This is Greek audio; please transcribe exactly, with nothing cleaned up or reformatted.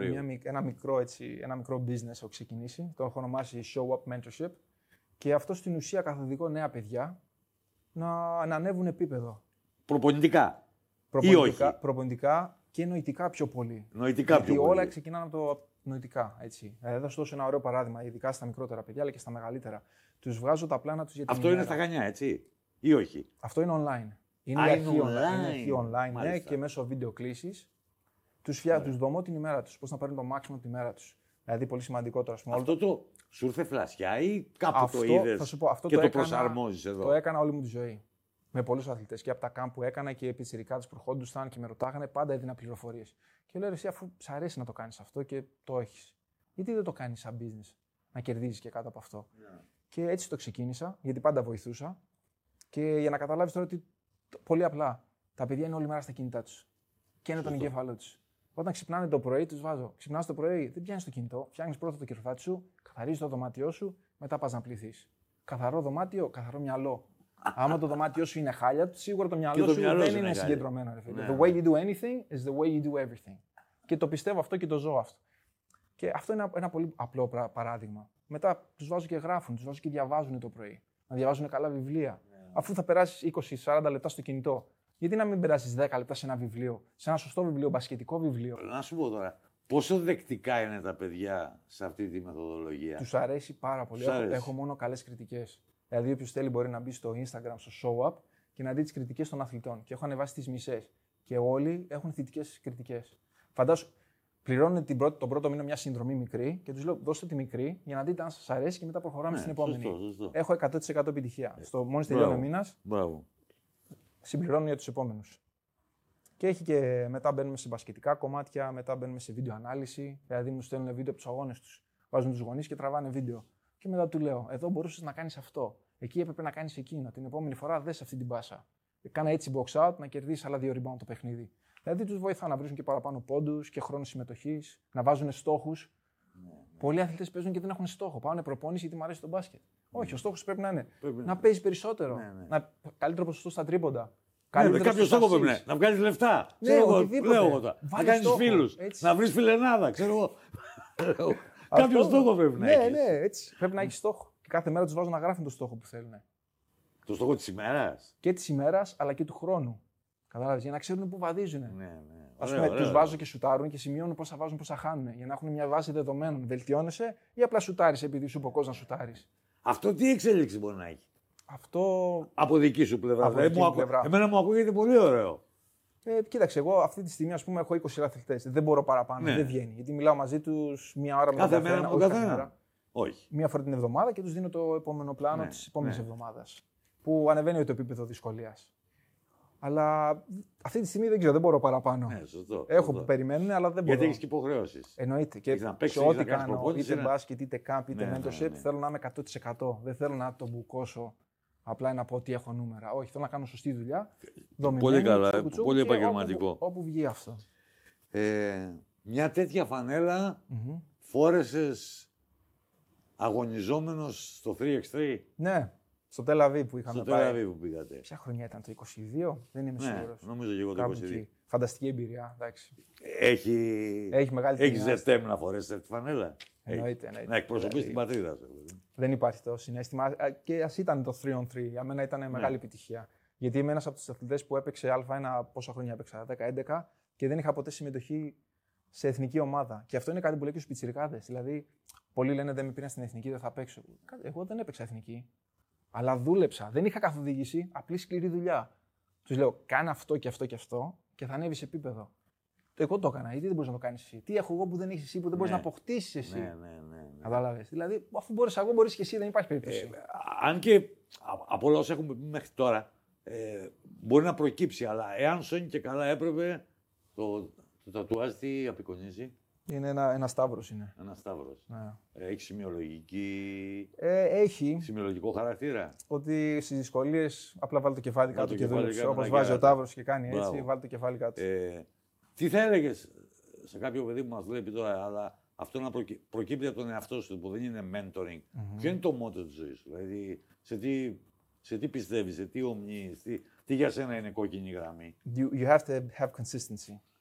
μια, ένα, μικρό, έτσι, ένα μικρό business έχω ξεκινήσει. Το έχω ονομάσει Show Up Mentorship. Και αυτό στην ουσία καθοδηγώ νέα παιδιά να, να ανέβουν επίπεδο. Προπονητικά. Προπονητικά, ή όχι. προπονητικά και νοητικά πιο πολύ. Νοητικά Γιατί πιο πολύ. όλα ξεκινάνε από το νοητικά. Έτσι. Ε, θα σου δώσω ένα ωραίο παράδειγμα, ειδικά στα μικρότερα παιδιά αλλά και στα μεγαλύτερα. Τους βγάζω τα πλάνα τους για την Αυτό ημέρα. είναι στα Χανιά, έτσι. Ή όχι. Αυτό είναι online. Είναι Α, η είναι αρχή online. online, είναι αρχή online ναι, Μάλιστα. και μέσω βίντεο κλήσης. Τους, φια... τους δομώ την ημέρα τους, πώς να παίρνουν το maximum την ημέρα τους. Δηλαδή πολύ σημαντικό τώρα. Αυτό το σου ήρθε φλασιά ή κάπου αυτό, το είδες θα σου πω, αυτό και το, το έκανα, προσαρμόζεις εδώ. Το έκανα όλη μου τη ζωή. Με πολλούς αθλητές και από τα κάμπ που έκανα και οι πιτσιρικάδες που ερχόντουσαν και με ρωτάγανε, πάντα έδινα πληροφορίες. Και λέω εσύ, αφού σ' αρέσει να το κάνεις αυτό και το έχεις, γιατί δεν το κάνεις σαν business, να κερδίζεις και κάτω από αυτό. Yeah. Και έτσι το ξεκίνησα, γιατί πάντα βοηθούσα. Και για να καταλάβεις τώρα ότι πολύ απλά τα παιδιά είναι όλη μέρα στα κινητά τους. Και είναι τον εγκέφαλό τους. Όταν ξυπνάνε το πρωί, τους βάζω. Ξυπνάς το πρωί, δεν πιάνεις το κινητό, φτιάχνεις πρώτα το κεφάτι σου, καθαρίζεις το δωμάτιό σου, μετά πας να πληθείς. Καθαρό δωμάτιο, καθαρό μυαλό. Άμα το δωμάτιό σου είναι χάλια, σίγουρα το μυαλό το σου μυαλό δεν σου είναι, είναι συγκεντρωμένο. Ναι. The way you do anything is the way you do everything. Και το πιστεύω αυτό και το ζω αυτό. Και αυτό είναι ένα, ένα πολύ απλό παράδειγμα. Μετά τους βάζω και γράφουν, τους βάζω και διαβάζουν το πρωί. Να διαβάζουν καλά βιβλία. Yeah. Αφού θα περάσεις είκοσι με σαράντα λεπτά στο κινητό, γιατί να μην περάσεις δέκα λεπτά σε ένα βιβλίο, σε ένα σωστό βιβλίο, μπασκετικό βιβλίο. Να σου πω τώρα, πόσο δεκτικά είναι τα παιδιά σε αυτή τη μεθοδολογία. Τους αρέσει πάρα πολύ. Έχω, έχω μόνο καλές κριτικές. Δηλαδή, όποιος θέλει μπορεί να μπει στο Instagram, στο Show Up και να δει τις κριτικές των αθλητών. Και έχω ανεβάσει τις μισές. Και όλοι έχουν θετικές κριτικές. Φαντάσου, πληρώνουν την πρώτη, τον πρώτο μήνα μια συνδρομή μικρή και τους λέω: δώστε τη μικρή για να δείτε αν σας αρέσει και μετά προχωράμε ναι, στην επόμενη. Σωστό, σωστό. Έχω εκατό τοις εκατό επιτυχία. Ε, στο μόλις τελειώνει ο μήνας, συμπληρώνω για τους επόμενους. Και έχει και μετά μπαίνουμε σε μπασκετικά κομμάτια, μετά μπαίνουμε σε βίντεο ανάλυση. Δηλαδή, μου στέλνουν βίντεο από τους αγώνες τους. Βάζουν τους γονείς και τραβάνε βίντεο. Και μετά του λέω: εδώ μπορούσες να κάνεις αυτό. Εκεί έπρεπε να κάνεις εκείνο. Την επόμενη φορά δες αυτή την πάσα. Κάνα έτσι box out να κερδίσεις άλλα δύο rebound το παιχνίδι. Δηλαδή τους βοηθά να βρίσκουν και παραπάνω πόντους και χρόνο συμμετοχής, να βάζουν στόχους. Ναι, ναι. Πολλοί αθλητές παίζουν και δεν έχουν στόχο. Πάνε προπόνηση γιατί μου αρέσει το μπάσκετ. Ναι. Όχι, ο στόχος πρέπει να είναι πρέπει να, να παίζεις περισσότερο. Ναι, ναι. Να... Καλύτερο ποσοστό στα τρίποντα. Ναι, κάποιο στόχο πρέπει να να βγάλεις λεφτά. Ναι, ξέρω εγώ, οτιδήποτε. Λέω εγώ τώρα. Να κάνεις φίλους. Να βρεις φιλενάδα. Ξέρω εγώ. Κάποιο στόχο πρέπει να ναι, έχεις. Ναι, έτσι. Πρέπει να έχεις στόχο. Και κάθε μέρα τους βάζω να γράφουν το στόχο που θέλουν. Το στόχο της ημέρας. Και της ημέρας αλλά και του χρόνου. Κατάλαβες, για να ξέρουν πού βαδίζουν. Ναι, ναι. Ας πούμε, τους βάζω και σουτάρουν και σημειώνουν πόσα βάζουν, πόσα χάνουν. Για να έχουν μια βάση δεδομένων. Βελτιώνεσαι ή απλά σουτάρεις επειδή σου είπε ο coach να σουτάρεις. Αυτό τι εξέλιξη μπορεί να έχει. Αυτό. Από δική σου πλευρά. Από δική μου μου πλευρά. Εμένα μου ακούγεται πολύ ωραίο. Ε, κοίταξε, εγώ αυτή τη στιγμή ας πούμε, έχω είκοσι αθλητές. Δεν μπορώ παραπάνω. Ναι. Δεν βγαίνει. Γιατί μιλάω μαζί τους μία ώρα με κάθε τον μέρα καθένα. με τον καθένα. Όχι. Μία φορά την εβδομάδα και τους δίνω το επόμενο πλάνο ναι. της επόμενης ναι. εβδομάδας. Που ανεβαίνει το επίπεδο δυσκολίας. Αλλά αυτή τη στιγμή δεν ξέρω, δεν μπορώ παραπάνω. Ναι, σωστό, έχω σωστό. που περιμένουν, αλλά δεν μπορώ. Γιατί έχεις και υποχρεώσεις. Εννοείται. Και να παίξεις, σε ό,τι να κάνω, είτε ναι. μπάσκετ, είτε camp, είτε ναι, mentorship, ναι, ναι. θέλω να είμαι εκατό τοις εκατό. Δεν θέλω να το μπουκώσω απλά να πω ότι έχω νούμερα. Όχι, θέλω να κάνω σωστή δουλειά. Πολύ καλά, πολύ επαγγελματικό. Όπου, όπου βγει αυτό. Ε, μια τέτοια φανέλα mm-hmm. φόρεσες αγωνιζόμενος στο τρία εξ τρία. Ναι. Στο Τελαβή που είχαμε στο πάει. Στο Τελαβή που πήγατε. Ποια χρονιά ήταν, το είκοσι δύο, δεν είμαι ναι, σίγουρος. Νομίζω και εγώ το είκοσι δύο. Εκεί. Φανταστική εμπειρία, εντάξει. Έχει, Έχει μεγάλη Έχεις ζεστέμ να φορέσεις αυτή τη φανέλα. Εννοείται, εννοείται. Να εκπροσωπείς την πατρίδα σου. Δεν υπάρχει το συναίσθημα. Και ας ήταν το τρία on τρία, για μένα ήταν μεγάλη ναι. επιτυχία. Γιατί είμαι ένας από τους αθλητές που έπαιξε Α1, πόσα χρόνια έπαιξα, δέκα έντεκα, και δεν είχα ποτέ συμμετοχή σε εθνική ομάδα. Και αυτό είναι κάτι που λέει και στους πιτσιρικάδες. Δηλαδή, πολλοί λένε δεν με πήραν στην εθνική, δεν θα παίξω. Εγώ δεν έπαιξα εθνική. Αλλά δούλεψα. Δεν είχα καθοδήγηση, απλή σκληρή δουλειά. Τους λέω: κάνε αυτό και αυτό και αυτό και θα ανέβει σε επίπεδο. Εγώ το έκανα. Γιατί δεν μπορεί να το κάνει εσύ. Τι έχω εγώ που δεν έχει εσύ, που δεν μπορεί ναι. να αποκτήσει εσύ. Ναι, ναι, ναι, ναι. Κατάλαβες. Δηλαδή, αφού μπορεί εγώ, μπορεί και εσύ, δεν υπάρχει περίπτωση. Ε, αν και από όλα όσα έχουμε πει μέχρι τώρα, ε, μπορεί να προκύψει, αλλά εάν σώνει και καλά έπρεπε, το, το τατουάζ τι απεικονίζει. Είναι ένα, ένα σταύρος είναι. Ένα σταύρος. Ναι. Ε, έχει σημειολογική... Ε, έχει. Σημειολογικό χαρακτήρα. Ότι στις δυσκολίες απλά βάλει το κεφάλι κάτω το και κεφάλι δούλεψε. κάτω, Όπως να βάζει και ο Ταύρος και κάνει Μπράβο. έτσι, βάλει το κεφάλι κάτω. Ε, τι θα έλεγες σε κάποιο παιδί που μας βλέπει τώρα, αλλά αυτό να προκύ... προκύπτει από τον εαυτό σου που δεν είναι mentoring. Mm-hmm. Ποιο είναι το μότο της ζωής σου, δηλαδή σε τι, σε τι πιστεύεις, σε τι ομνείς, τι, τι για σένα είναι κόκκινη γραμμή. You, you have to have consistency.